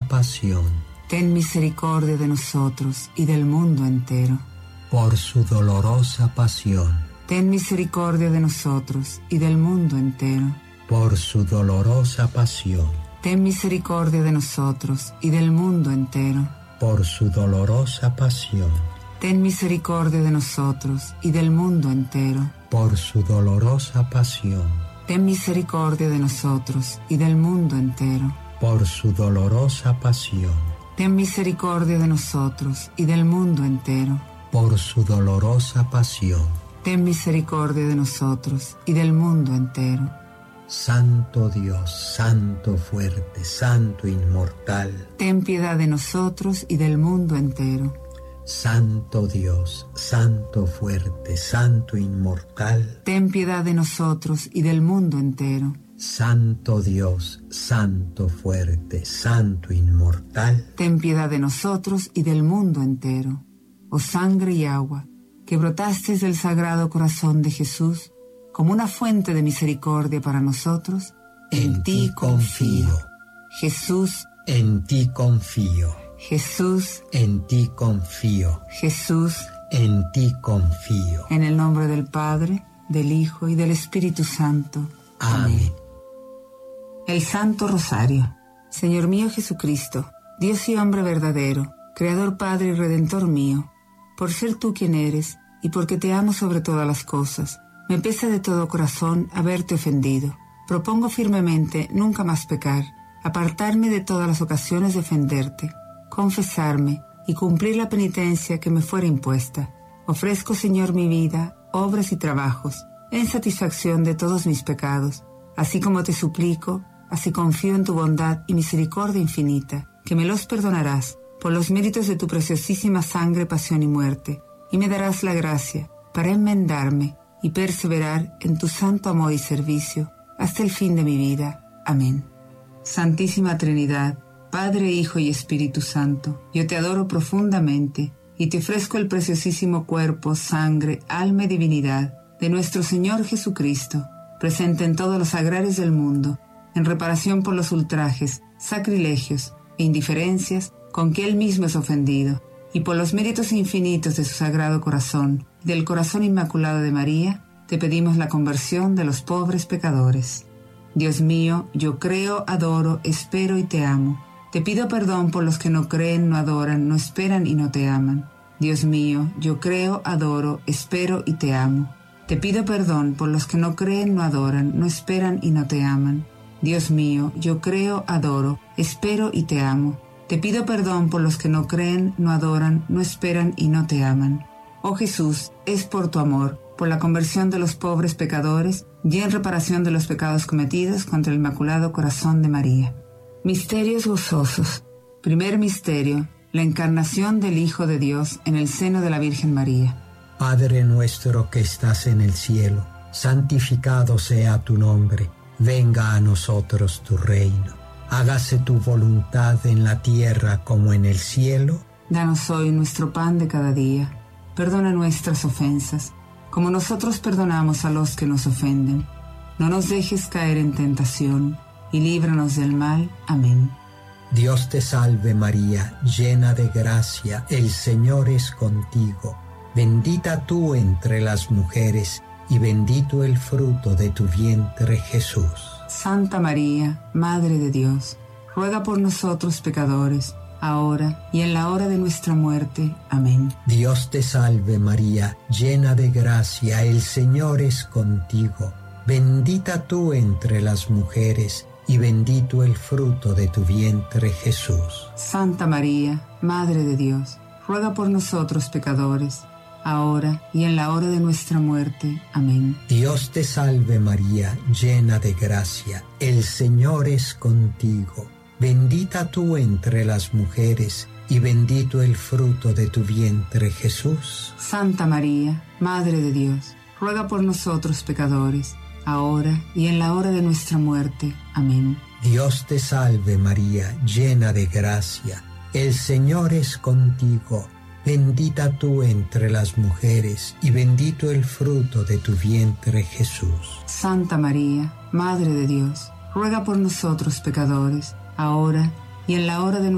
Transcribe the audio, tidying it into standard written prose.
pasión. Ten misericordia de nosotros y del mundo entero. Por su dolorosa pasión. Ten misericordia de nosotros y del mundo entero. Por su dolorosa pasión. Ten misericordia de nosotros y del mundo entero. Por su dolorosa pasión. Ten misericordia de nosotros y del mundo entero. Por su dolorosa pasión. Ten misericordia de nosotros y del mundo entero. Por su dolorosa pasión. Ten misericordia de nosotros y del mundo entero. Por su dolorosa pasión. Ten misericordia de nosotros y del mundo entero. Santo Dios, Santo fuerte, Santo inmortal. Ten piedad de nosotros y del mundo entero. Santo Dios, Santo fuerte, Santo inmortal. Ten piedad de nosotros y del mundo entero. Santo Dios, Santo fuerte, Santo inmortal. Ten piedad de nosotros y del mundo entero. Oh sangre y agua, que brotasteis del Sagrado Corazón de Jesús, como una fuente de misericordia para nosotros, en ti confío. Jesús, en ti confío. Jesús, en ti confío. Jesús, en ti confío. En el nombre del Padre, del Hijo y del Espíritu Santo. Amén. El Santo Rosario. Señor mío Jesucristo, Dios y hombre verdadero, Creador, Padre y Redentor mío, por ser tú quien eres y porque te amo sobre todas las cosas, me pesa de todo corazón haberte ofendido. Propongo firmemente nunca más pecar, apartarme de todas las ocasiones de ofenderte, confesarme y cumplir la penitencia que me fuera impuesta. Ofrezco, Señor, mi vida, obras y trabajos, en satisfacción de todos mis pecados. Así como te suplico, así confío en tu bondad y misericordia infinita, que me los perdonarás por los méritos de tu preciosísima sangre, pasión y muerte, y me darás la gracia para enmendarme y perseverar en tu santo amor y servicio hasta el fin de mi vida. Amén. Santísima Trinidad, Padre, Hijo y Espíritu Santo, yo te adoro profundamente y te ofrezco el preciosísimo cuerpo, sangre, alma y divinidad de nuestro Señor Jesucristo, presente en todos los sagrarios del mundo, en reparación por los ultrajes, sacrilegios e indiferencias con que Él mismo es ofendido, y por los méritos infinitos de su Sagrado Corazón y del Corazón Inmaculado de María, te pedimos la conversión de los pobres pecadores. Dios mío, yo creo, adoro, espero y te amo. Te pido perdón por los que no creen, no adoran, no esperan y no te aman. Dios mío, yo creo, adoro, espero y te amo. Te pido perdón por los que no creen, no adoran, no esperan y no te aman. Dios mío, yo creo, adoro, espero y te amo. Te pido perdón por los que no creen, no adoran, no esperan y no te aman. Oh Jesús, es por tu amor, por la conversión de los pobres pecadores y en reparación de los pecados cometidos contra el Inmaculado Corazón de María. Misterios gozosos. Primer misterio, la encarnación del Hijo de Dios en el seno de la Virgen María. Padre nuestro que estás en el cielo, santificado sea tu nombre. Venga a nosotros tu reino. Hágase tu voluntad en la tierra como en el cielo. Danos hoy nuestro pan de cada día. Perdona nuestras ofensas, como nosotros perdonamos a los que nos ofenden. No nos dejes caer en tentación, y líbranos del mal. Amén. Dios te salve María, llena de gracia, el Señor es contigo. Bendita tú entre las mujeres, y bendito el fruto de tu vientre, Jesús. Santa María, Madre de Dios, ruega por nosotros pecadores, ahora y en la hora de nuestra muerte. Amén. Dios te salve María, llena de gracia, el Señor es contigo. Bendita tú entre las mujeres, y bendito el fruto de tu vientre, Jesús. Santa María, Madre de Dios, ruega por nosotros pecadores, ahora y en la hora de nuestra muerte. Amén. Dios te salve María, llena de gracia, el Señor es contigo. Bendita tú entre las mujeres, y bendito el fruto de tu vientre, Jesús. Santa María, Madre de Dios, ruega por nosotros pecadores, ahora y en la hora de nuestra muerte. Amén. Dios te salve María, llena de gracia, el Señor es contigo. Bendita tú entre las mujeres, y bendito el fruto de tu vientre, Jesús. Santa María, Madre de Dios, ruega por nosotros pecadores, ahora y en la hora de